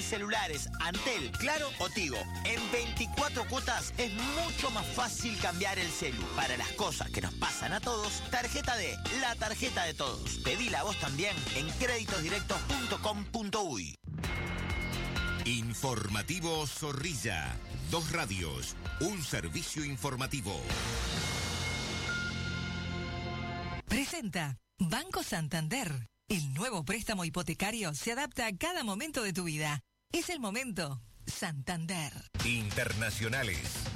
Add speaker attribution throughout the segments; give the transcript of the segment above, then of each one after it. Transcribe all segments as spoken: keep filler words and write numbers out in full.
Speaker 1: Celulares, Antel, Claro o Tigo. En veinticuatro cuotas es mucho más fácil cambiar el celu. Para las cosas que nos pasan a todos, Tarjeta D, la tarjeta de todos. Pedila vos también en créditos directos punto com punto uy.
Speaker 2: Informativo Zorrilla. Dos radios, un servicio informativo.
Speaker 3: Presenta Banco Santander. El nuevo préstamo hipotecario se adapta a cada momento de tu vida. Es el momento. Santander.
Speaker 2: Internacionales.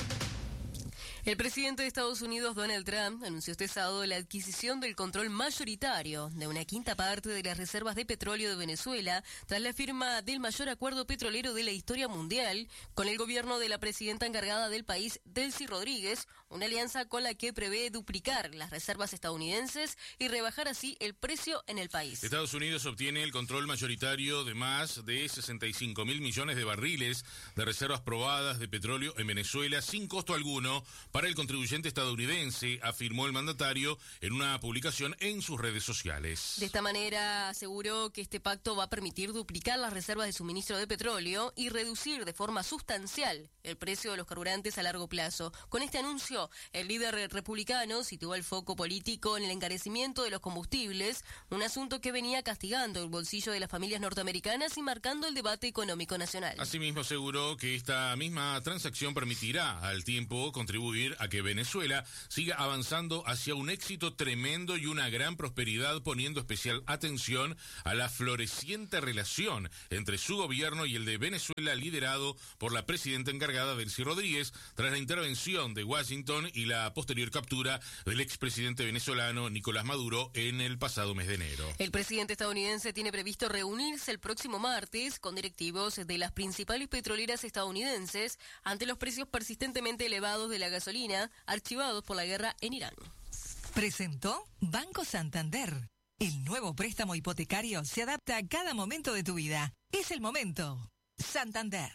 Speaker 4: El presidente de Estados Unidos, Donald Trump, anunció este sábado la adquisición del control mayoritario de una quinta parte de las reservas de petróleo de Venezuela tras la firma del mayor acuerdo petrolero de la historia mundial con el gobierno de la presidenta encargada del país, Delcy Rodríguez, una alianza con la que prevé duplicar las reservas estadounidenses y rebajar así el precio en el país.
Speaker 5: Estados Unidos obtiene el control mayoritario de más de sesenta y cinco mil millones de barriles de reservas probadas de petróleo en Venezuela sin costo alguno para el contribuyente estadounidense, afirmó el mandatario en una publicación en sus redes sociales.
Speaker 4: De esta manera aseguró que este pacto va a permitir duplicar las reservas de suministro de petróleo y reducir de forma sustancial el precio de los carburantes a largo plazo. Con este anuncio, el líder republicano situó el foco político en el encarecimiento de los combustibles, un asunto que venía castigando el bolsillo de las familias norteamericanas y marcando el debate económico nacional.
Speaker 5: Asimismo, aseguró que esta misma transacción permitirá al tiempo contribuir a que Venezuela siga avanzando hacia un éxito tremendo y una gran prosperidad, poniendo especial atención a la floreciente relación entre su gobierno y el de Venezuela, liderado por la presidenta encargada Delcy Rodríguez, tras la intervención de Washington y la posterior captura del expresidente venezolano Nicolás Maduro en el pasado mes de enero.
Speaker 4: El presidente estadounidense tiene previsto reunirse el próximo martes con directivos de las principales petroleras estadounidenses ante los precios persistentemente elevados de la gasolina archivados por la guerra en Irán.
Speaker 3: Presentó Banco Santander. El nuevo préstamo hipotecario se adapta a cada momento de tu vida. Es el momento. Santander.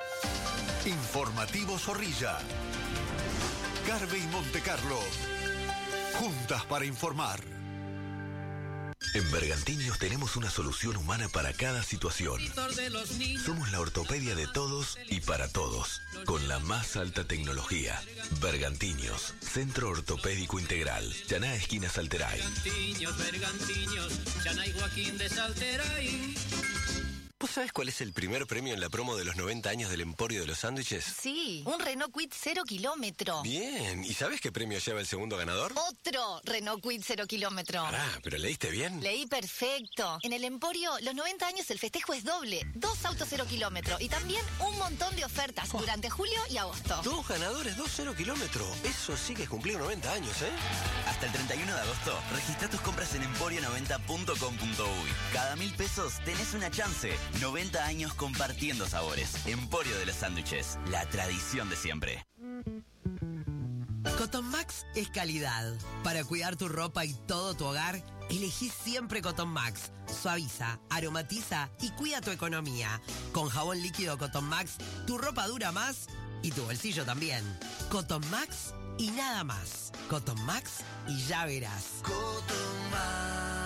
Speaker 2: Informativo Zorrilla. Carve y Montecarlo. Juntas para informar. En Bergantiños tenemos una solución humana para cada situación. Somos la ortopedia de todos y para todos, con la más alta tecnología. Bergantiños, Centro Ortopédico Integral, Chaná esquina Salteray.
Speaker 6: Bergantiños, Bergantiños, Chaná y Joaquín de Salteray.
Speaker 7: ¿Vos sabés cuál es el primer premio en la promo de los noventa años del Emporio de los Sándwiches?
Speaker 8: Sí, un Renault Kwid cero kilómetro.
Speaker 7: Bien, ¿y sabés qué premio lleva el segundo ganador?
Speaker 8: Otro Renault Kwid cero kilómetro.
Speaker 7: Pará, ¿pero leíste bien?
Speaker 8: Leí perfecto. En el Emporio, los noventa años el festejo es doble. Dos autos cero kilómetro y también un montón de ofertas oh. durante julio y agosto.
Speaker 7: Dos ganadores, dos cero kilómetro. Eso sí que es cumplir noventa años, ¿eh?
Speaker 1: Hasta el treinta y uno de agosto, registra tus compras en emporio noventa punto com punto uy. Cada mil pesos tenés una chance. noventa años compartiendo sabores. Emporio de los Sándwiches, la tradición de siempre.
Speaker 9: Cotton Max es calidad. Para cuidar tu ropa y todo tu hogar, elegí siempre Cotton Max. Suaviza, aromatiza y cuida tu economía. Con jabón líquido Cotton Max, tu ropa dura más y tu bolsillo también. Cotton Max y nada más. Cotton Max y ya verás.
Speaker 2: Cotton Max.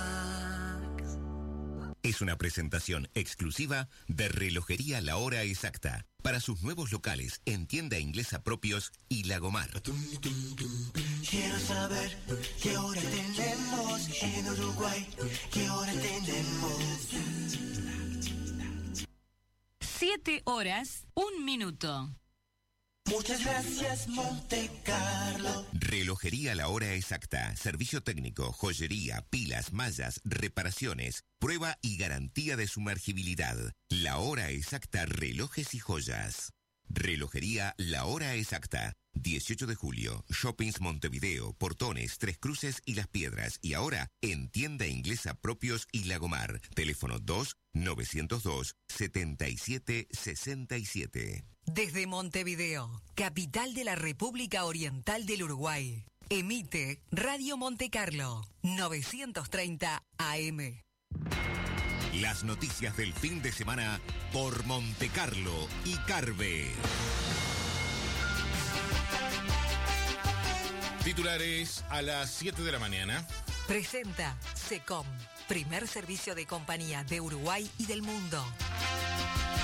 Speaker 2: Es una presentación exclusiva de Relojería La Hora Exacta para sus nuevos locales en tienda inglesa propios y Lagomar.
Speaker 10: Quiero saber qué hora tenemos en Uruguay, qué hora tenemos.
Speaker 11: Siete horas, un minuto.
Speaker 10: Muchas gracias, Monte Carlo.
Speaker 2: Relojería La Hora Exacta. Servicio técnico, joyería, pilas, mallas, reparaciones, prueba y garantía de sumergibilidad. La Hora Exacta, relojes y joyas. Relojería La Hora Exacta. dieciocho de julio, Shoppings Montevideo, Portones, Tres Cruces y Las Piedras. Y ahora, en tienda inglesa propios y Lagomar. Teléfono dos nueve cero dos, siete siete seis siete.
Speaker 3: Desde Montevideo, capital de la República Oriental del Uruguay, emite Radio Monte Carlo, novecientos treinta A M.
Speaker 2: Las noticias del fin de semana por Monte Carlo y Carve.
Speaker 5: Titulares a las siete de la mañana.
Speaker 3: Presenta SECOM, primer servicio de compañía de Uruguay y del mundo.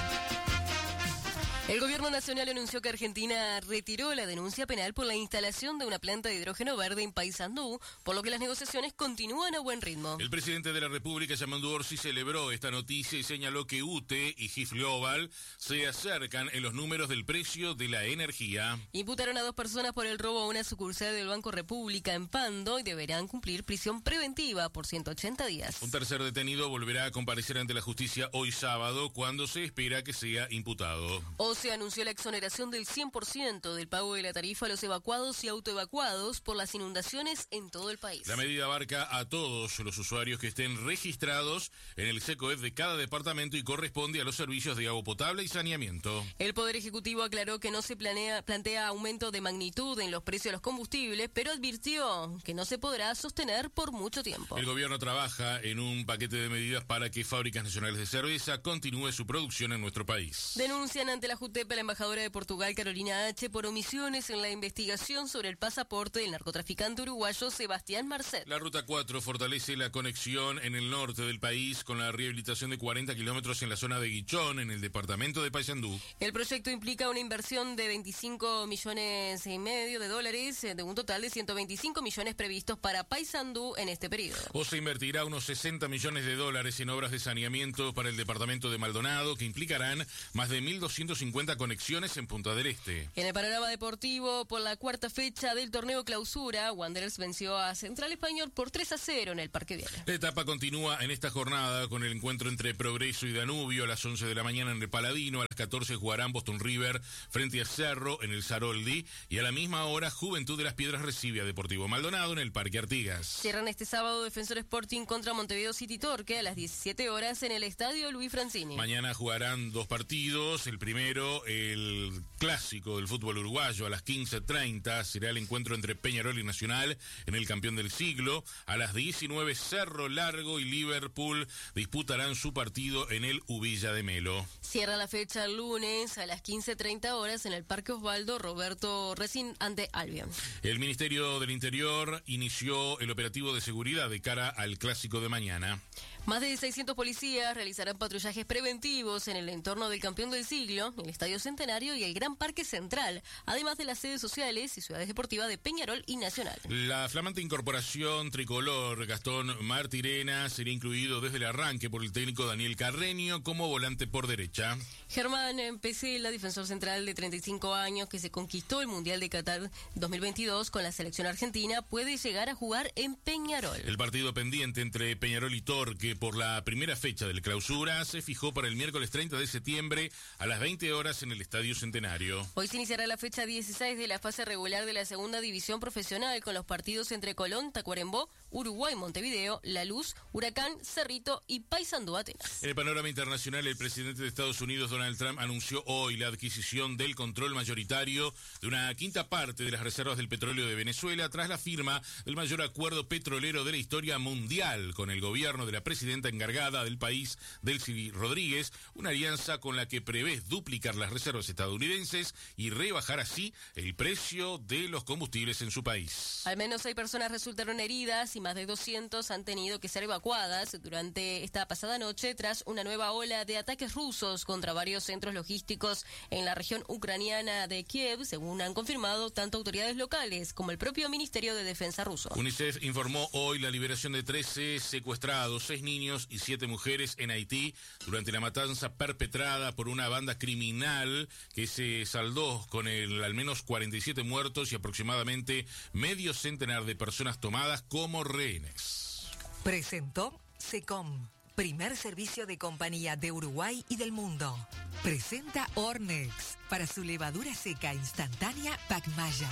Speaker 4: El gobierno nacional anunció que Argentina retiró la denuncia penal por la instalación de una planta de hidrógeno verde en Paysandú, por lo que las negociaciones continúan a buen ritmo.
Speaker 5: El presidente de la República, Yamandu Orsi, celebró esta noticia y señaló que U T E y G I F Global se acercan en los números del precio de la energía.
Speaker 4: Imputaron a dos personas por el robo a una sucursal del Banco República en Pando y deberán cumplir prisión preventiva por ciento ochenta días.
Speaker 5: Un tercer detenido volverá a comparecer ante la justicia hoy sábado, cuando se espera que sea imputado.
Speaker 4: Se anunció la exoneración del cien por ciento del pago de la tarifa a los evacuados y autoevacuados por las inundaciones en todo el país.
Speaker 5: La medida abarca a todos los usuarios que estén registrados en el SECOEF de cada departamento y corresponde a los servicios de agua potable y saneamiento.
Speaker 4: El Poder Ejecutivo aclaró que no se planea, plantea aumento de magnitud en los precios de los combustibles, pero advirtió que no se podrá sostener por mucho tiempo.
Speaker 5: El gobierno trabaja en un paquete de medidas para que Fábricas Nacionales de Cerveza continúe su producción en nuestro país.
Speaker 4: Denuncian ante la justicia a la embajadora de Portugal, Carolina H., por omisiones en la investigación sobre el pasaporte del narcotraficante uruguayo Sebastián Marcet.
Speaker 5: La Ruta cuatro fortalece la conexión en el norte del país con la rehabilitación de cuarenta kilómetros en la zona de Guichón, en el departamento de Paysandú.
Speaker 4: El proyecto implica una inversión de veinticinco millones y medio de dólares, de un total de ciento veinticinco millones previstos para Paysandú en este periodo.
Speaker 5: O se invertirá unos sesenta millones de dólares en obras de saneamiento para el departamento de Maldonado, que implicarán más de mil doscientos cincuenta conexiones en Punta del Este.
Speaker 4: En el panorama deportivo, por la cuarta fecha del torneo Clausura, Wanderers venció a Central Español por tres a cero en el Parque Viale.
Speaker 5: La etapa continúa en esta jornada con el encuentro entre Progreso y Danubio a las once de la mañana en el Paladino. A las catorce jugarán Boston River frente a Cerro en el Saroldi, y a la misma hora Juventud de las Piedras recibe a Deportivo Maldonado en el Parque Artigas.
Speaker 4: Cierran este sábado Defensor Sporting contra Montevideo City Torque a las diecisiete horas en el Estadio Luis Francini.
Speaker 5: Mañana jugarán dos partidos. El primero, el clásico del fútbol uruguayo, a las quince treinta será el encuentro entre Peñarol y Nacional en el campeón del siglo. A las diecinueve Cerro Largo y Liverpool disputarán su partido en el Uvilla de Melo.
Speaker 4: Cierra la fecha el lunes a las quince treinta horas en el Parque Osvaldo Roberto Recín ante Albion.
Speaker 5: El Ministerio del Interior inició el operativo de seguridad de cara al clásico de mañana.
Speaker 4: Más de seiscientos policías realizarán patrullajes preventivos en el entorno del campeón del siglo, el Estadio Centenario y el Gran Parque Central, además de las sedes sociales y ciudades deportivas de Peñarol y Nacional.
Speaker 5: La flamante incorporación tricolor Gastón Martirena será incluido desde el arranque por el técnico Daniel Carreño como volante por derecha.
Speaker 4: Germán Pesela, defensor central de treinta y cinco años que se conquistó el Mundial de Qatar dos mil veintidós con la selección argentina, puede llegar a jugar en Peñarol.
Speaker 5: El partido pendiente entre Peñarol y Torque por la primera fecha del Clausura se fijó para el miércoles treinta de septiembre a las veinte horas en el Estadio Centenario.
Speaker 4: Hoy se iniciará la fecha dieciséis de la fase regular de la segunda división profesional con los partidos entre Colón, Tacuarembó, Uruguay, Montevideo, La Luz, Huracán, Cerrito y Paysandú Atenas.
Speaker 5: En el panorama internacional, el presidente de Estados Unidos, Donald Trump, anunció hoy la adquisición del control mayoritario de una quinta parte de las reservas del petróleo de Venezuela tras la firma del mayor acuerdo petrolero de la historia mundial con el gobierno de la presidenta encargada del país, Delcy Rodríguez, una alianza con la que prevé duplicar las reservas estadounidenses y rebajar así el precio de los combustibles en su país.
Speaker 4: Al menos seis personas resultaron heridas y más de doscientos han tenido que ser evacuadas durante esta pasada noche tras una nueva ola de ataques rusos contra varios centros logísticos en la región ucraniana de Kiev, según han confirmado tanto autoridades locales como el propio Ministerio de Defensa ruso.
Speaker 5: UNICEF informó hoy la liberación de trece secuestrados, seis niños y siete mujeres en Haití durante la matanza perpetrada por una banda criminal que se saldó con el, al menos cuarenta y siete muertos y aproximadamente medio centenar de personas tomadas como rehenes.
Speaker 3: Presentó SECOM, primer servicio de compañía de Uruguay y del mundo. Presenta Ornex para su levadura seca instantánea Pacmaya.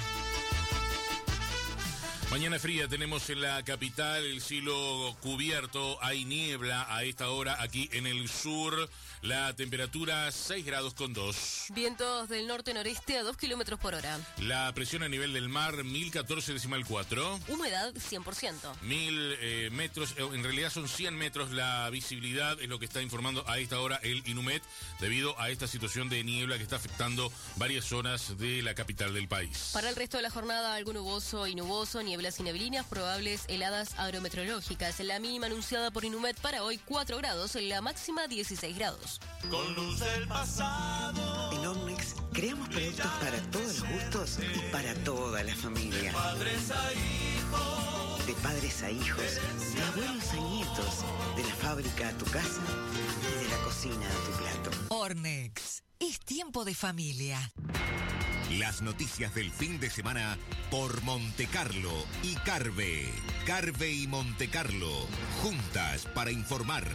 Speaker 5: Mañana fría tenemos en la capital, el cielo cubierto, hay niebla a esta hora aquí en el sur, la temperatura seis grados con dos.
Speaker 4: Vientos del norte-noreste a dos kilómetros por hora.
Speaker 5: La presión a nivel del mar, mil catorce decimal cuatro.
Speaker 4: Humedad, cien por ciento.
Speaker 5: Mil eh, metros, en realidad son cien metros la visibilidad, es lo que está informando a esta hora el INUMET, debido a esta situación de niebla que está afectando varias zonas de la capital del país.
Speaker 4: Para el resto de la jornada, algo nuboso y nuboso, nieblas y neblinas, probables heladas agrometeorológicas. La mínima anunciada por INUMET para hoy, cuatro grados, la máxima dieciséis grados.
Speaker 10: Con luz del pasado.
Speaker 7: En Ornex
Speaker 12: Creamos productos para todos los gustos y para toda la familia.
Speaker 10: De padres a hijos.
Speaker 12: De padres a hijos, de abuelos a nietos, de la fábrica a tu casa y de la cocina a tu plato.
Speaker 3: Ornex. Es tiempo de familia.
Speaker 2: Las noticias del fin de semana por Montecarlo y Carve. Carve y Montecarlo, juntas para informar.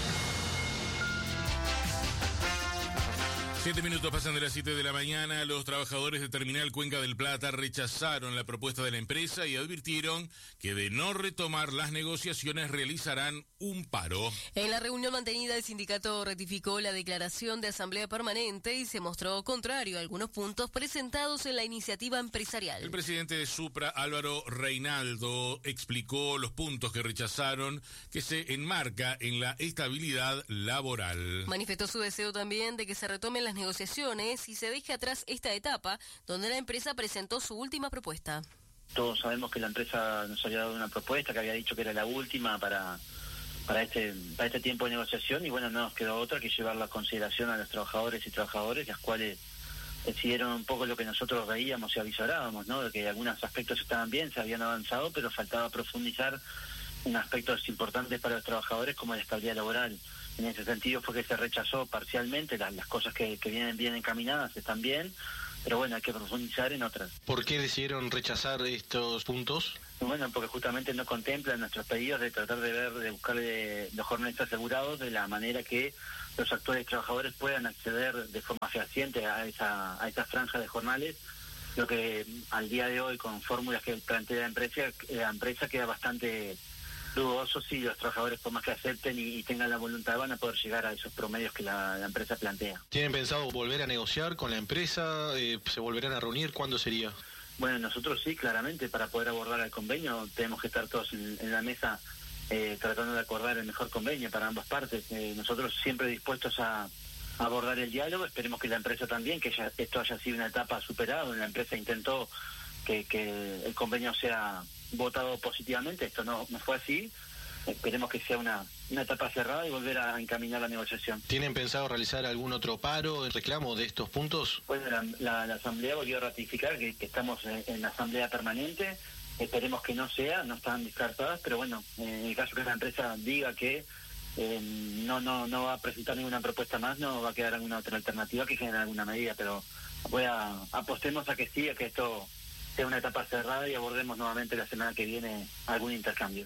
Speaker 5: Siete minutos pasan de las siete de la mañana. Los trabajadores de Terminal Cuenca del Plata rechazaron la propuesta de la empresa y advirtieron que de no retomar las negociaciones realizarán un paro.
Speaker 4: En la reunión mantenida, el sindicato ratificó la declaración de asamblea permanente y se mostró contrario a algunos puntos presentados en la iniciativa empresarial.
Speaker 5: El presidente de Supra, Álvaro Reinaldo, explicó los puntos que rechazaron, que se enmarca en la estabilidad laboral.
Speaker 4: Manifestó su deseo también de que se retomen las negociaciones y se deje atrás esta etapa donde la empresa presentó su última propuesta.
Speaker 13: Todos sabemos que la empresa nos había dado una propuesta que había dicho que era la última para para este para este tiempo de negociación y bueno, no nos quedó otra que llevarla a consideración a los trabajadores y trabajadoras, las cuales decidieron un poco lo que nosotros veíamos y avisorábamos, ¿no? De que algunos aspectos estaban bien, se habían avanzado, pero faltaba profundizar en aspectos importantes para los trabajadores como la estabilidad laboral. En ese sentido fue que se rechazó parcialmente, las, las cosas que, que vienen bien encaminadas están bien, pero bueno, hay que profundizar en otras.
Speaker 14: ¿Por qué decidieron rechazar estos puntos?
Speaker 13: Bueno, porque justamente no contemplan nuestros pedidos de tratar de ver, de buscar de, los jornales asegurados de la manera que los actuales trabajadores puedan acceder de forma fehaciente a esa, a esa franja de jornales, lo que al día de hoy con fórmulas que plantea la empresa, la empresa queda bastante dudoso si los trabajadores por más que acepten y, y tengan la voluntad van a poder llegar a esos promedios que la, la empresa plantea.
Speaker 14: ¿Tienen pensado volver a negociar con la empresa? Eh, ¿Se volverán a reunir? ¿Cuándo sería?
Speaker 13: Bueno, nosotros sí, claramente, para poder abordar el convenio tenemos que estar todos en, en la mesa eh, tratando de acordar el mejor convenio para ambas partes. Eh, nosotros siempre dispuestos a, a abordar el diálogo, esperemos que la empresa también, que ya, esto haya sido una etapa superada, la empresa intentó que, que el convenio sea votado positivamente, esto no, no fue así, esperemos que sea una, una etapa cerrada y volver a encaminar la negociación.
Speaker 14: ¿Tienen pensado realizar algún otro paro en reclamo de estos puntos?
Speaker 13: Bueno, la, la, la Asamblea volvió a ratificar que, que estamos en, en la Asamblea permanente, esperemos que no sea, no están descartadas, pero bueno, en el caso que la empresa diga que eh, no, no, no va a presentar ninguna propuesta más, no va a quedar alguna otra alternativa que genere alguna medida, pero voy a apostemos a que sí, a que esto sea una etapa cerrada y abordemos nuevamente la semana que viene algún intercambio.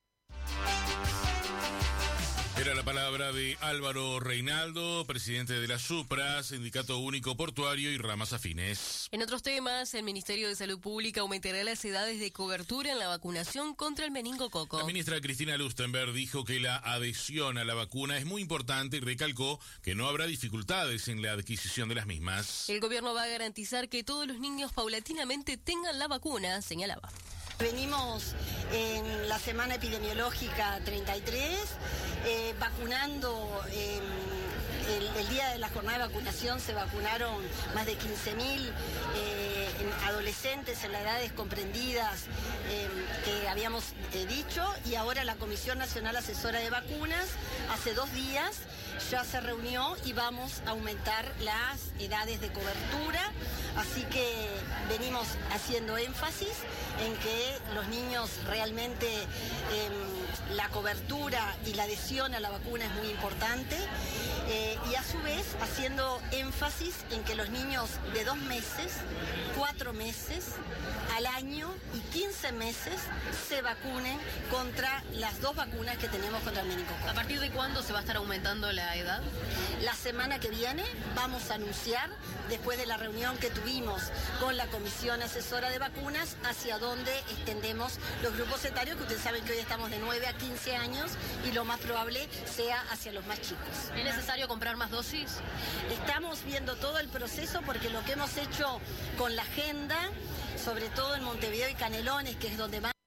Speaker 5: Era la palabra de Álvaro Reinaldo, presidente de la Supra, Sindicato Único Portuario y ramas afines.
Speaker 4: En otros temas, el Ministerio de Salud Pública aumentará las edades de cobertura en la vacunación contra el meningococo.
Speaker 5: La ministra Cristina Lustenberg dijo que la adhesión a la vacuna es muy importante y recalcó que no habrá dificultades en la adquisición de las mismas.
Speaker 4: El gobierno va a garantizar que todos los niños paulatinamente tengan la vacuna, señalaba.
Speaker 15: Venimos en la semana epidemiológica treinta y tres, eh, vacunando, eh, el, el día de la jornada de vacunación se vacunaron más de quince mil eh, adolescentes en las edades comprendidas eh, que habíamos eh, dicho, y ahora la Comisión Nacional Asesora de Vacunas hace dos días ya se reunió y vamos a aumentar las edades de cobertura, así que venimos haciendo énfasis en que los niños realmente eh, la cobertura y la adhesión a la vacuna es muy importante eh, y a su vez haciendo énfasis en que los niños de dos meses, cuatro meses al año y quince meses se vacunen contra las dos vacunas que tenemos contra el meningococo.
Speaker 4: ¿A partir de cuándo se va a estar aumentando la edad?
Speaker 15: La semana que viene vamos a anunciar, después de la reunión que tuvimos con la Comisión Asesora de Vacunas, hacia dónde extendemos los grupos etarios, que ustedes saben que hoy estamos de nueve a quince años y lo más probable sea hacia los más chicos.
Speaker 4: ¿Es necesario comprar más dosis?
Speaker 15: Estamos viendo todo el proceso porque lo que hemos hecho con la agenda, sobre todo en Montevideo y Canelones, que es donde más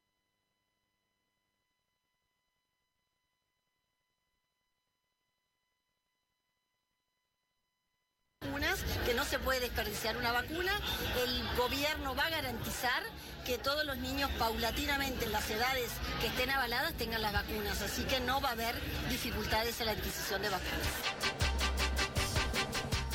Speaker 15: que no se puede desperdiciar una vacuna, el gobierno va a garantizar que todos los niños paulatinamente en las edades que estén avaladas tengan las vacunas, así que no va a haber dificultades en la adquisición de vacunas.
Speaker 5: En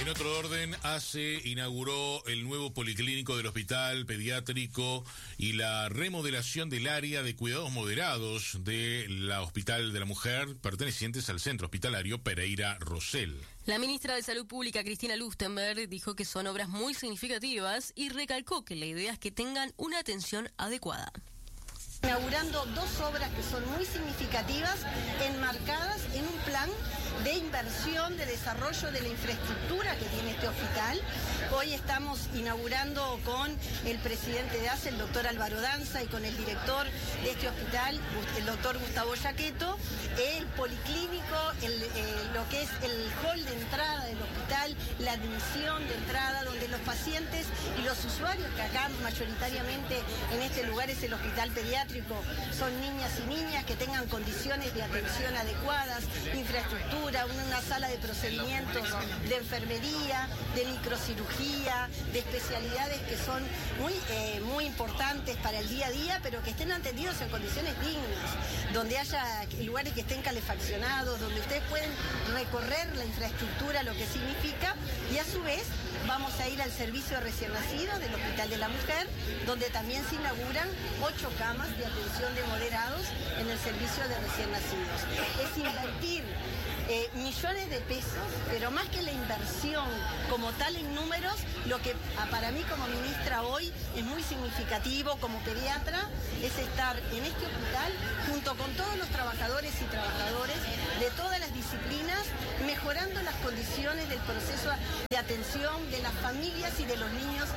Speaker 5: En otro orden, ACE inauguró el nuevo policlínico del Hospital Pediátrico y la remodelación del área de cuidados moderados del Hospital de la Mujer, pertenecientes al Centro Hospitalario Pereira Rosell.
Speaker 4: La ministra de Salud Pública, Cristina Lustenberg, dijo que son obras muy significativas y recalcó que la idea es que tengan una atención adecuada.
Speaker 15: Inaugurando dos obras que son muy significativas, enmarcadas en un plan de inversión, de desarrollo de la infraestructura que tiene este hospital. Hoy estamos inaugurando con el presidente de ACE, el doctor Álvaro Danza, y con el director de este hospital, el doctor Gustavo Yaqueto, el policlínico, el, eh, lo que es el hall de entrada del hospital, la admisión de entrada, donde los pacientes y los usuarios, que acá mayoritariamente en este lugar es el hospital pediátrico, son niñas y niñas que tengan condiciones de atención adecuadas, infraestructura, una sala de procedimientos de enfermería, de microcirugía, de especialidades que son muy, eh, muy importantes para el día a día, pero que estén atendidos en condiciones dignas, donde haya lugares que estén calefaccionados, donde ustedes pueden recorrer la infraestructura, lo que significa, y a su vez vamos a ir al servicio de recién nacidos del Hospital de la Mujer, donde también se inauguran ocho camas de atención de moderados en el servicio de recién nacidos. Es invertir Eh, millones de pesos, pero más que la inversión como tal en números, lo que para mí como ministra hoy es muy significativo como pediatra es estar en este hospital junto con todos los trabajadores y trabajadoras de todas las disciplinas, mejorando las condiciones del proceso de atención de las familias y de los niños.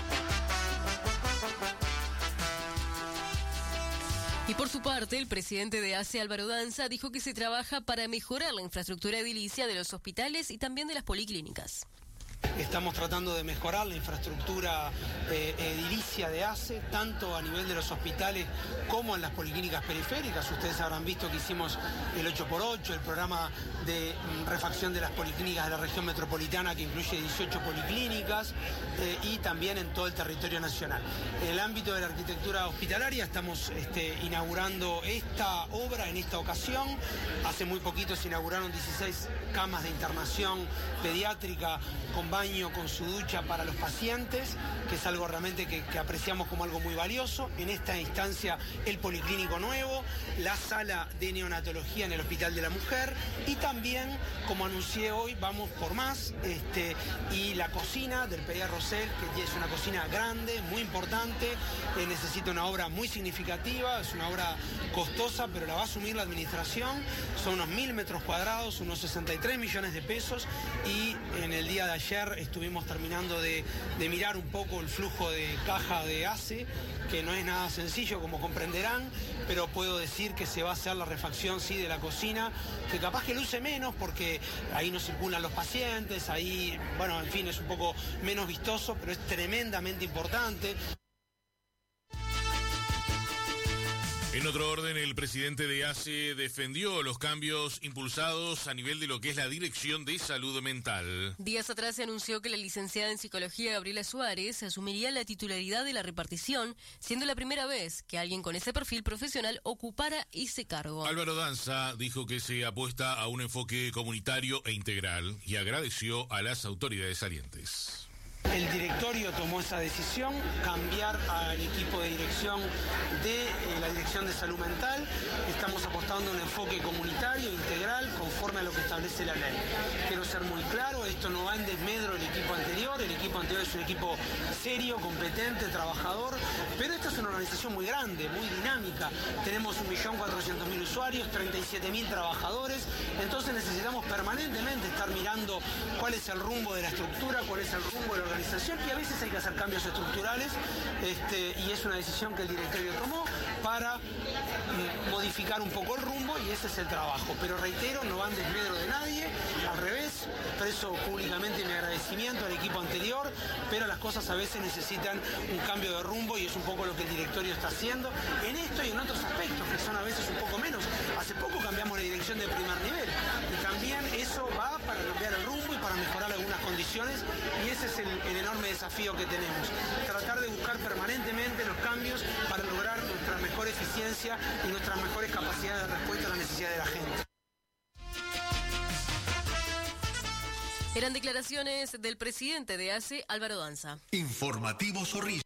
Speaker 4: Y por su parte, el presidente de ACE, Álvaro Danza, dijo que se trabaja para mejorar la infraestructura edilicia de los hospitales y también de las policlínicas.
Speaker 16: Estamos tratando de mejorar la infraestructura eh, edilicia de ACE, tanto a nivel de los hospitales como en las policlínicas periféricas. Ustedes habrán visto que hicimos el ocho por ocho, el programa de mm, refacción de las policlínicas de la región metropolitana, que incluye dieciocho policlínicas, eh, y también en todo el territorio nacional. En el ámbito de la arquitectura hospitalaria estamos este, inaugurando esta obra en esta ocasión. Hace muy poquito se inauguraron dieciséis camas de internación pediátrica con baño, con su ducha para los pacientes, que es algo realmente que, que apreciamos como algo muy valioso. En esta instancia, el policlínico nuevo, la sala de neonatología en el Hospital de la Mujer y también, como anuncié hoy, vamos por más, este, y la cocina del Pereira Rosell, que es una cocina grande, muy importante, eh, necesita una obra muy significativa, es una obra costosa, pero la va a asumir la administración. Son unos mil metros cuadrados, unos sesenta y tres millones de pesos, y en el día de ayer estuvimos terminando de, de mirar un poco el flujo de caja de ACE, que no es nada sencillo, como comprenderán, pero puedo decir que se va a hacer la refacción, sí, de la cocina, que capaz que luce menos porque ahí no circulan los pacientes, ahí, bueno, en fin, es un poco menos vistoso, pero es tremendamente importante.
Speaker 5: En otro orden, el presidente de ACE defendió los cambios impulsados a nivel de lo que es la Dirección de Salud Mental.
Speaker 4: Días atrás se anunció que la licenciada en Psicología Gabriela Suárez asumiría la titularidad de la repartición, siendo la primera vez que alguien con ese perfil profesional ocupara ese cargo.
Speaker 5: Álvaro Danza dijo que se apuesta a un enfoque comunitario e integral y agradeció a las autoridades salientes.
Speaker 16: El directorio tomó esa decisión, cambiar al equipo de dirección de eh, la Dirección de Salud Mental. Estamos apostando a un enfoque comunitario, integral, conforme a lo que establece la ley. Quiero ser muy claro, esto no va en desmedro del equipo anterior. El equipo anterior es un equipo serio, competente, trabajador, pero esta es una organización muy grande, muy dinámica. Tenemos un millón cuatrocientos mil usuarios, treinta y siete mil trabajadores, entonces necesitamos permanentemente estar mirando cuál es el rumbo de la estructura, cuál es el rumbo de la organización, y a veces hay que hacer cambios estructurales, este, y es una decisión que el directorio tomó para mm, modificar un poco el rumbo, y ese es el trabajo. Pero reitero, no va en desmedro de nadie, al revés, expreso públicamente mi agradecimiento al equipo anterior, pero las cosas a veces necesitan un cambio de rumbo, y es un poco lo que el directorio está haciendo en esto y en otros aspectos que son a veces un poco menos. Hace poco cambiamos la dirección de primer nivel, y también eso va para cambiar el rumbo y para mejorar algunas condiciones, y ese es el, el enorme desafío que tenemos, tratar de buscar permanentemente los cambios para lograr nuestra mejor eficiencia y nuestras mejores capacidades de respuesta a la necesidad de la gente.
Speaker 4: Eran declaraciones del presidente de A C E, Álvaro Danza.
Speaker 17: Informativo Zorrilla.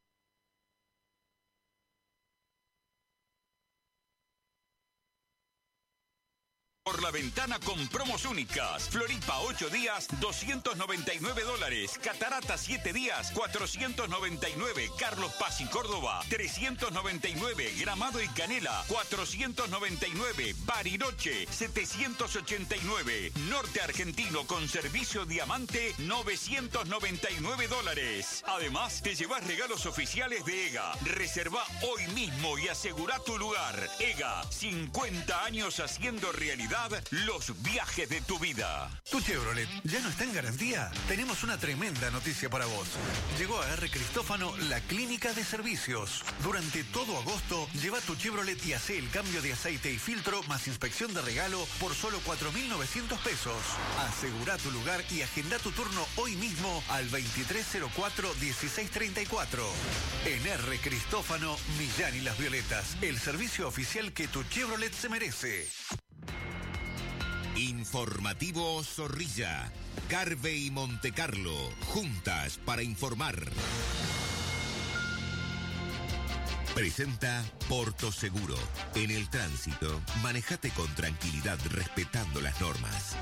Speaker 18: Por la ventana con promos únicas. Floripa ocho días, doscientos noventa y nueve dólares. Catarata siete días, cuatrocientos noventa y nueve. Carlos Paz y Córdoba, trescientos noventa y nueve. Gramado y Canela, cuatrocientos noventa y nueve. Bariloche, setecientos ochenta y nueve. Norte Argentino con servicio Diamante, novecientos noventa y nueve dólares. Además, te llevas regalos oficiales de EGA. Reserva hoy mismo y asegura tu lugar. EGA, cincuenta años haciendo realidad los viajes de tu vida.
Speaker 17: ¿Tu Chevrolet ya no está en garantía? Tenemos una tremenda noticia para vos. Llegó a R. Cristófano la clínica de servicios. Durante todo agosto, lleva tu Chevrolet y hace el cambio de aceite y filtro más inspección de regalo por solo cuatro mil novecientos pesos. Asegura tu lugar y agenda tu turno hoy mismo al veintitrés cero cuatro, dieciséis treinta y cuatro. En R. Cristófano, Millán y Las Violetas, el servicio oficial que tu Chevrolet se merece.
Speaker 2: Informativo Zorrilla. Carve y Montecarlo, juntas para informar. Presenta Porto Seguro. En el tránsito, manejate con tranquilidad respetando las normas.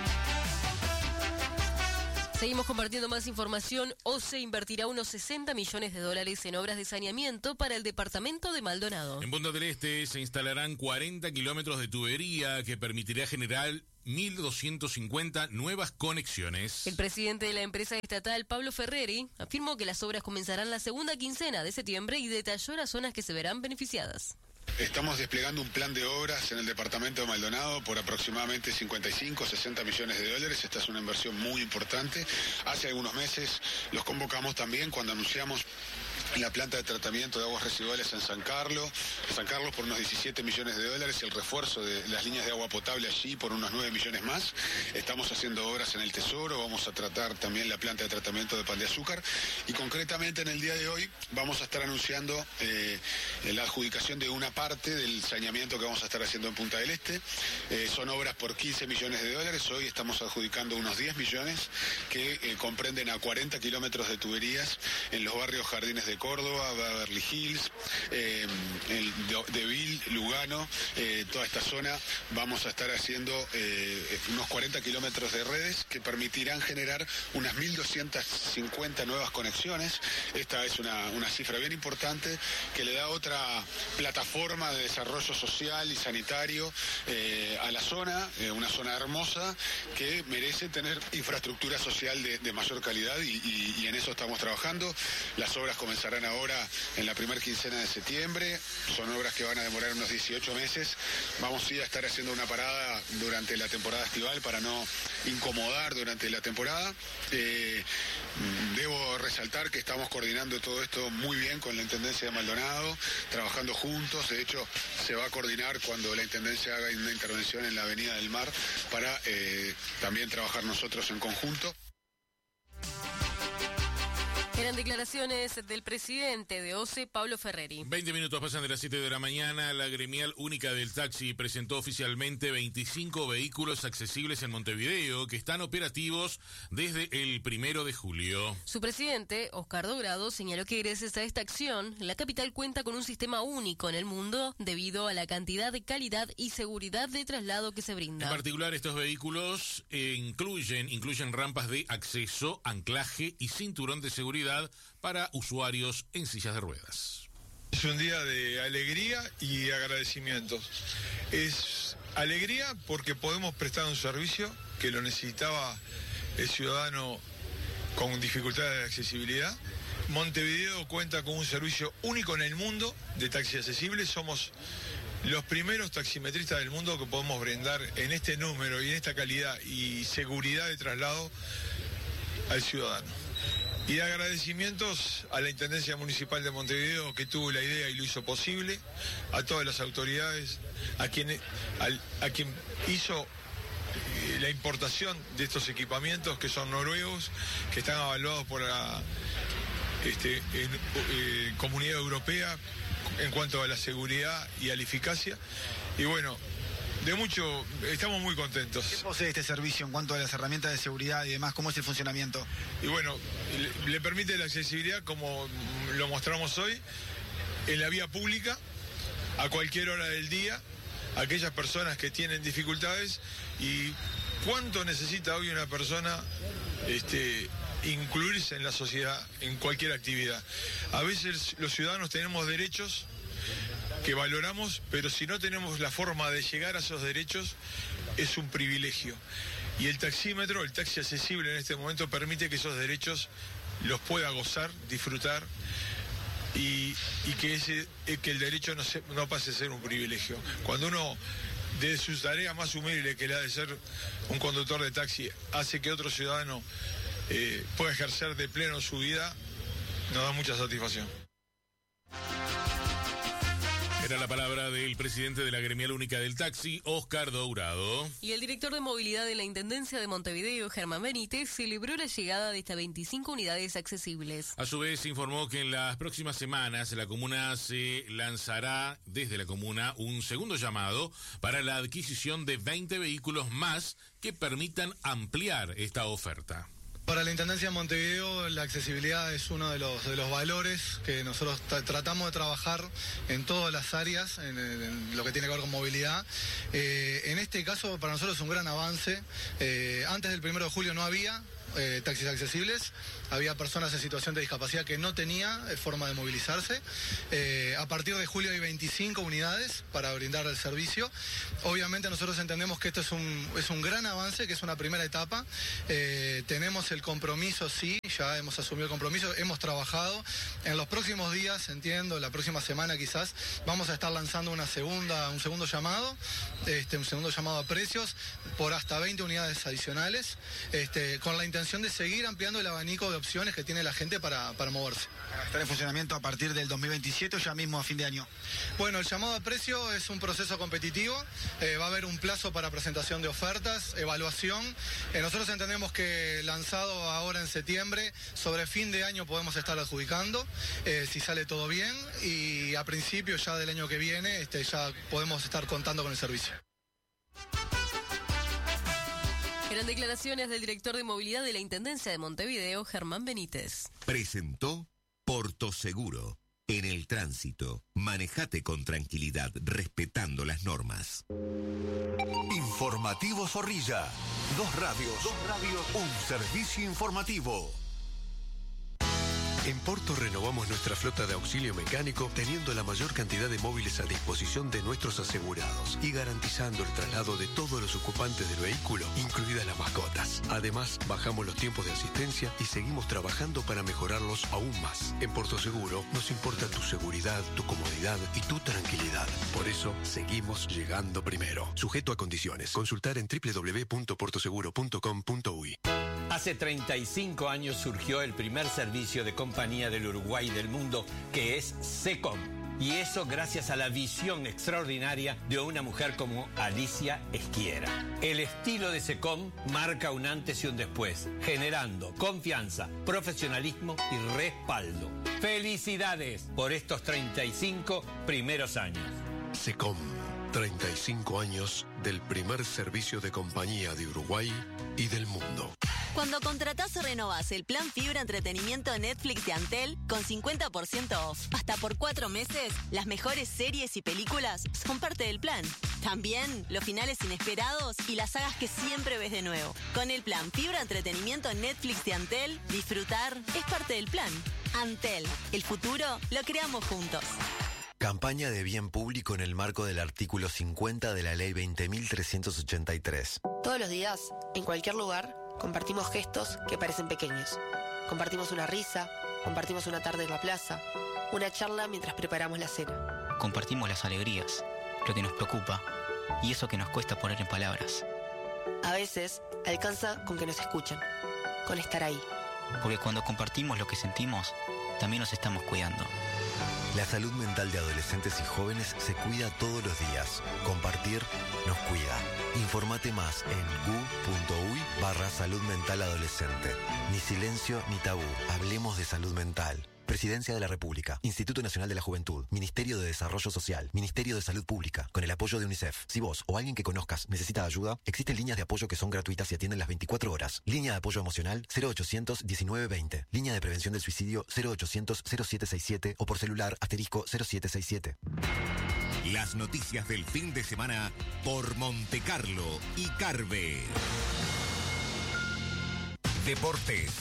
Speaker 4: Seguimos compartiendo más información. O C E invertirá unos sesenta millones de dólares en obras de saneamiento para el departamento de Maldonado.
Speaker 5: En Punta del Este se instalarán cuarenta kilómetros de tubería que permitirá generar mil doscientas cincuenta nuevas conexiones.
Speaker 4: El presidente de la empresa estatal, Pablo Ferreri, afirmó que las obras comenzarán la segunda quincena de septiembre y detalló las zonas que se verán beneficiadas.
Speaker 19: Estamos desplegando un plan de obras en el departamento de Maldonado por aproximadamente cincuenta y cinco, sesenta millones de dólares. Esta es una inversión muy importante. Hace algunos meses los convocamos también cuando anunciamos la planta de tratamiento de aguas residuales en San Carlos, San Carlos por unos diecisiete millones de dólares y el refuerzo de las líneas de agua potable allí por unos nueve millones más. Estamos haciendo obras en el Tesoro, vamos a tratar también la planta de tratamiento de Pan de Azúcar y concretamente en el día de hoy vamos a estar anunciando eh, la adjudicación de una parte del saneamiento que vamos a estar haciendo en Punta del Este. Eh, son obras por quince millones de dólares, hoy estamos adjudicando unos diez millones que eh, comprenden a cuarenta kilómetros de tuberías en los barrios Jardines de Córdoba, Beverly Hills, eh, el Deville, Lugano, eh, toda esta zona. Vamos a estar haciendo eh, unos cuarenta kilómetros de redes que permitirán generar unas mil doscientas cincuenta nuevas conexiones. Esta es una, una cifra bien importante que le da otra plataforma de desarrollo social y sanitario eh, a la zona, eh, una zona hermosa que merece tener infraestructura social de, de mayor calidad y, y, y en eso estamos trabajando. Las obras comenzarán ahora en la primera quincena de septiembre, son obras que van a demorar unos dieciocho meses. Vamos sí a estar haciendo una parada durante la temporada estival para no incomodar durante la temporada. Eh, debo resaltar que estamos coordinando todo esto muy bien con la Intendencia de Maldonado, trabajando juntos. De hecho, se va a coordinar cuando la Intendencia haga una intervención en la Avenida del Mar para eh, también trabajar nosotros en conjunto.
Speaker 4: Eran declaraciones del presidente de O C E, Pablo Ferreri.
Speaker 5: veinte minutos pasan de las siete de la mañana. La gremial única del taxi presentó oficialmente veinticinco vehículos accesibles en Montevideo que están operativos desde el primero de julio.
Speaker 4: Su presidente, Oscar Dogrado, señaló que gracias a esta acción, la capital cuenta con un sistema único en el mundo debido a la cantidad de calidad y seguridad de traslado que se brinda.
Speaker 5: En particular, estos vehículos eh, incluyen, incluyen rampas de acceso, anclaje y cinturón de seguridad para usuarios en sillas de ruedas.
Speaker 20: Es un día de alegría y agradecimientos. Es alegría porque podemos prestar un servicio que lo necesitaba el ciudadano con dificultades de accesibilidad. Montevideo cuenta con un servicio único en el mundo de taxi accesible. Somos los primeros taximetristas del mundo que podemos brindar en este número y en esta calidad y seguridad de traslado al ciudadano. Y agradecimientos a la Intendencia Municipal de Montevideo que tuvo la idea y lo hizo posible, a todas las autoridades, a quien, a, a quien hizo la importación de estos equipamientos que son noruegos, que están avalados por la este, en, eh, Comunidad Europea en cuanto a la seguridad y a la eficacia. Y bueno, de mucho, estamos muy contentos.
Speaker 21: ¿Qué posee este servicio en cuanto a las herramientas de seguridad y demás? ¿Cómo es el funcionamiento?
Speaker 20: Y bueno, le, le permite la accesibilidad, como lo mostramos hoy, en la vía pública, a cualquier hora del día, a aquellas personas que tienen dificultades. Y cuánto necesita hoy una persona este, incluirse en la sociedad, en cualquier actividad. A veces los ciudadanos tenemos derechos que valoramos, pero si no tenemos la forma de llegar a esos derechos, es un privilegio. Y el taxímetro, el taxi accesible en este momento, permite que esos derechos los pueda gozar, disfrutar, y, y que, ese, que el derecho no, se, no pase a ser un privilegio. Cuando uno, de su tarea más humilde, que la de ser un conductor de taxi, hace que otro ciudadano eh, pueda ejercer de pleno su vida, nos da mucha satisfacción.
Speaker 5: Era la palabra del presidente de la Gremial Única del Taxi, Oscar Dourado.
Speaker 4: Y el director de movilidad de la Intendencia de Montevideo, Germán Benítez, celebró la llegada de estas veinticinco unidades accesibles.
Speaker 5: A su vez, informó que en las próximas semanas la comuna se lanzará desde la comuna un segundo llamado para la adquisición de veinte vehículos más que permitan ampliar esta oferta.
Speaker 22: Para la Intendencia de Montevideo, la accesibilidad es uno de los, de los valores que nosotros tra tratamos de trabajar en todas las áreas, en, en lo que tiene que ver con movilidad. Eh, en este caso, para nosotros es un gran avance. Eh, antes del primero de julio no había eh, taxis accesibles. Había personas en situación de discapacidad que no tenía eh, forma de movilizarse. Eh, a partir de julio hay veinticinco unidades para brindar el servicio. Obviamente nosotros entendemos que esto es un, es un gran avance, que es una primera etapa. Eh, tenemos el compromiso, sí, ya hemos asumido el compromiso, hemos trabajado. En los próximos días, entiendo, la próxima semana quizás, vamos a estar lanzando una segunda, un segundo llamado, este, un segundo llamado a precios por hasta veinte unidades adicionales, este, con la intención de seguir ampliando el abanico de opciones que tiene la gente para, para moverse.
Speaker 21: ¿Estará en funcionamiento a partir del dos mil veintisiete o ya mismo a fin de año?
Speaker 22: Bueno, el llamado a precio es un proceso competitivo, eh, va a haber un plazo para presentación de ofertas, evaluación. Eh, nosotros entendemos que lanzado ahora en septiembre, sobre fin de año podemos estar adjudicando, eh, si sale todo bien, y a principio ya del año que viene este, ya podemos estar contando con el servicio.
Speaker 4: Eran declaraciones del director de movilidad de la Intendencia de Montevideo, Germán Benítez.
Speaker 2: Presentó Porto Seguro. En el tránsito, manejate con tranquilidad, respetando las normas.
Speaker 17: Informativo Zorrilla. Dos radios. Dos radios. Un servicio informativo.
Speaker 7: En Porto renovamos nuestra flota de auxilio mecánico teniendo la mayor cantidad de móviles a disposición de nuestros asegurados y garantizando el traslado de todos los ocupantes del vehículo, incluidas las mascotas. Además, bajamos los tiempos de asistencia y seguimos trabajando para mejorarlos aún más. En Porto Seguro nos importa tu seguridad, tu comodidad y tu tranquilidad. Por eso, seguimos llegando primero. Sujeto a condiciones. Consultar en doble u doble u doble u punto porto seguro punto com punto u y.
Speaker 23: Hace treinta y cinco años surgió el primer servicio de compañía del Uruguay y del mundo, que es SECOM. Y eso gracias a la visión extraordinaria de una mujer como Alicia Esquiera. El estilo de SECOM marca un antes y un después, generando confianza, profesionalismo y respaldo. ¡Felicidades por estos treinta y cinco primeros años!
Speaker 7: SECOM, treinta y cinco años del primer servicio de compañía de Uruguay y del mundo.
Speaker 24: Cuando contratás o renovás el plan Fibra Entretenimiento Netflix de Antel con cincuenta por ciento off, hasta por cuatro meses, las mejores series y películas son parte del plan. También los finales inesperados y las sagas que siempre ves de nuevo. Con el plan Fibra Entretenimiento Netflix de Antel, disfrutar es parte del plan. Antel, el futuro lo creamos juntos.
Speaker 25: Campaña de bien público en el marco del artículo cincuenta de la Ley veinte mil trescientos ochenta y tres.
Speaker 26: Todos los días, en cualquier lugar, compartimos gestos que parecen pequeños. Compartimos una risa, compartimos una tarde en la plaza, una charla mientras preparamos la cena.
Speaker 27: Compartimos las alegrías, lo que nos preocupa y eso que nos cuesta poner en palabras.
Speaker 26: A veces, alcanza con que nos escuchen, con estar ahí.
Speaker 27: Porque cuando compartimos lo que sentimos, también nos estamos cuidando.
Speaker 25: La salud mental de adolescentes y jóvenes se cuida todos los días. Compartir nos cuida. Informate más en gu.uy barra salud mental adolescente. Ni silencio ni tabú. Hablemos de salud mental. Presidencia de la República, Instituto Nacional de la Juventud, Ministerio de Desarrollo Social, Ministerio de Salud Pública, con el apoyo de UNICEF. Si vos o alguien que conozcas necesita ayuda, existen líneas de apoyo que son gratuitas y atienden las veinticuatro horas. Línea de apoyo emocional cero ochocientos diecinueve veinte. Línea de prevención del suicidio cero ochocientos cero siete sesenta y siete o por celular asterisco cero siete sesenta y siete.
Speaker 2: Las noticias del fin de semana por Montecarlo y Carve. Deportes.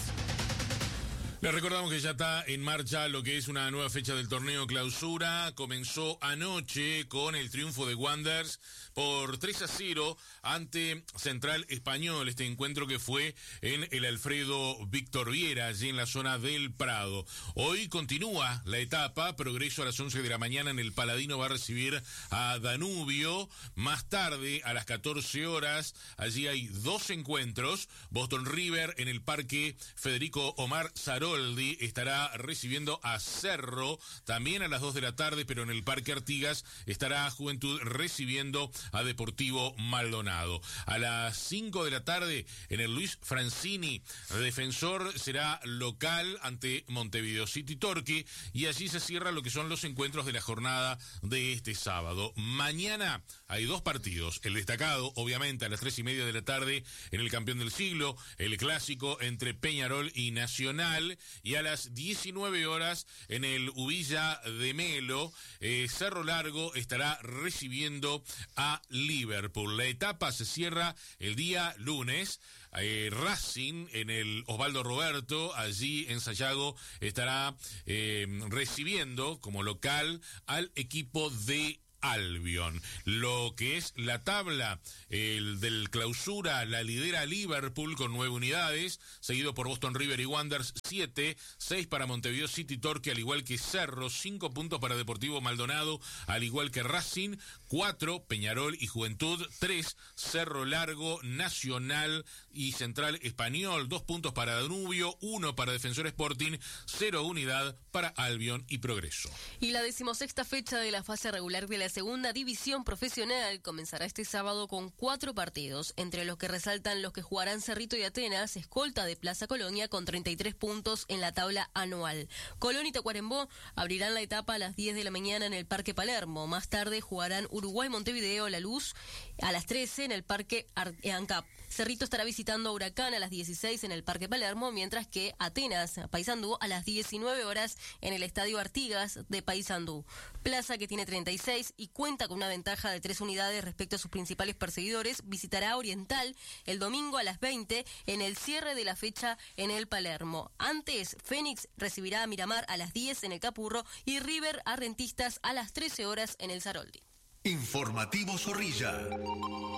Speaker 5: Les recordamos que ya está en marcha lo que es una nueva fecha del torneo Clausura. Comenzó anoche con el triunfo de Wanderers por tres a cero ante Central Español. Este encuentro que fue en el Alfredo Víctor Viera, allí en la zona del Prado. Hoy continúa la etapa. Progreso a las once de la mañana en el Paladino va a recibir a Danubio. Más tarde, a las catorce horas, allí hay dos encuentros. Boston River en el Parque Federico Omar Saró estará recibiendo a Cerro, también a las dos de la tarde, pero en el Parque Artigas estará Juventud recibiendo a Deportivo Maldonado. A las cinco de la tarde, en el Luis Francini, Defensor será local ante Montevideo City Torque, y allí se cierra lo que son los encuentros de la jornada de este sábado. Mañana hay dos partidos, el destacado, obviamente, a las tres y media de la tarde, en el Campeón del Siglo, el clásico entre Peñarol y Nacional, y a las diecinueve horas en el Ubilla de Melo, eh, Cerro Largo estará recibiendo a Liverpool. La etapa se cierra el día lunes. Eh, Racing en el Osvaldo Roberto, allí en Sayago, estará eh, recibiendo como local al equipo de Albion. Lo que es la tabla el del Clausura la lidera Liverpool con nueve unidades, seguido por Boston River y Wanderers siete, seis para Montevideo City Torque, al igual que Cerro, cinco puntos para Deportivo Maldonado, al igual que Racing, cuatro Peñarol y Juventud, tres Cerro Largo, Nacional y Central Español, dos puntos para Danubio, uno para Defensor Sporting, cero unidad para Albion y Progreso.
Speaker 4: Y la decimosexta fecha de la fase regular de la segunda división profesional comenzará este sábado con cuatro partidos, entre los que resaltan los que jugarán Cerrito y Atenas, escolta de Plaza Colonia con treinta y tres puntos en la tabla anual. Colón y Tacuarembó abrirán la etapa a las diez de la mañana en el Parque Palermo. Más tarde jugarán Uruguay Montevideo La Luz a las trece en el Parque ANCAP. Cerrito estará visitando a Huracán a las dieciséis en el Parque Palermo, mientras que Atenas, Paysandú, a las diecinueve horas en el Estadio Artigas de Paysandú. Plaza, que tiene treinta y seis y cuenta con una ventaja de tres unidades respecto a sus principales perseguidores, visitará Oriental el domingo a las veinte en el cierre de la fecha en el Palermo. Antes, Fénix recibirá a Miramar a las diez en el Capurro y River a Rentistas a las trece horas en el Saroldi.
Speaker 17: Informativo Zorrilla.